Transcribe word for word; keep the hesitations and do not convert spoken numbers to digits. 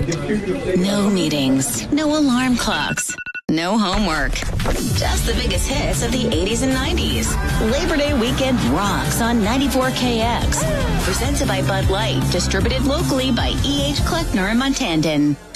No meetings, no alarm clocks, no homework. Just the biggest hits of the eighties and nineties. Labor Day weekend rocks on ninety-four K X. Presented by Bud Light, distributed locally by E H. Kleckner and Montandon.